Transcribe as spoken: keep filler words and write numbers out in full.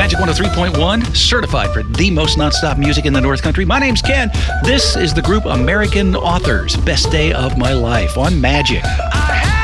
Magic one oh three point one, certified for the most nonstop music in the North Country. My name's Ken. This is the group American Authors, Best Day of My Life on Magic. I